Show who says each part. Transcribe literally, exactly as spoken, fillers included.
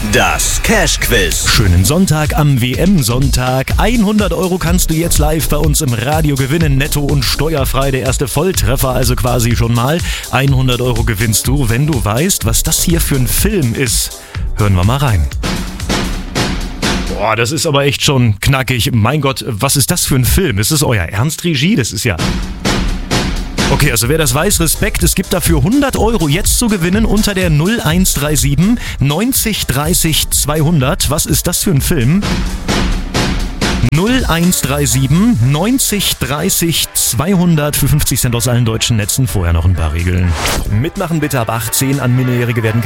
Speaker 1: Das Cash-Quiz.
Speaker 2: Schönen Sonntag am W M-Sonntag. hundert Euro kannst du jetzt live bei uns im Radio gewinnen. Netto und steuerfrei. Der erste Volltreffer also quasi schon mal. hundert Euro gewinnst du, wenn du weißt, was das hier für ein Film ist. Hören wir mal rein. Boah, das ist aber echt schon knackig. Mein Gott, was ist das für ein Film? Ist es euer Ernst, Regie? Das ist ja... Okay, also wer das weiß, Respekt. Es gibt dafür hundert Euro jetzt zu gewinnen unter der null eins drei sieben neunzig dreißig zweihundert. Was ist das für ein Film? null eins drei sieben neunzig dreißig zweihundert für fünfzig Cent aus allen deutschen Netzen. Vorher noch ein paar Regeln. Mitmachen bitte ab achtzehn. An Minderjährige werden